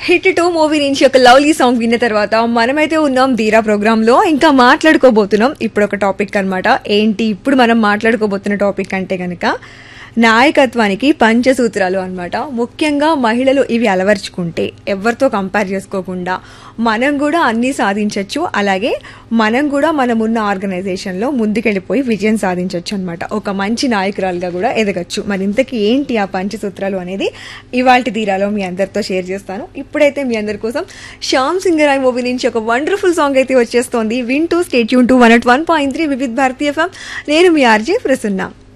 Hit 2 movie నుంచి ఒక lovely song విన్న తర్వాత మనమైతే ఉన్నాం ధీరా ప్రోగ్రామ్ లో ఇంకా మాట్లాడుకోబోతున్నాం. ఇప్పుడు ఒక టాపిక్ అన్నమాట. ఏంటి ఇప్పుడు మనం మాట్లాడుకోబోతున్న టాపిక్ అంటే గనక నాయకత్వానికి పంచసూత్రాలు అన్నమాట. ముఖ్యంగా మహిళలు ఇవి అలవర్చుకుంటే ఎవరితో కంపేర్ చేసుకోకుండా మనం కూడా అన్నీ సాధించవచ్చు. అలాగే మనం కూడా మనం ఉన్న ఆర్గనైజేషన్ లో ముందుకెళ్ళిపోయి విజయం సాధించవచ్చు అన్నమాట. ఒక మంచి నాయకురాలుగా కూడా ఎదగచ్చు. మరి ఇంతకీ ఏంటి ఆ పంచసూత్రాలు అనేది ఇవాల్టి ధీరాలో మీ అందరితో షేర్ చేస్తాను. ఇప్పుడైతే మీ అందరి కోసం శ్యామ్ సింగరాయ్ మూవీ నుంచి ఒక వండర్ఫుల్ సాంగ్ అయితే వచ్చేస్తోంది. వింటూ stay tune to 101.3 Vividh Bharati FM. నేను మీ ఆర్జే ప్రసన్న.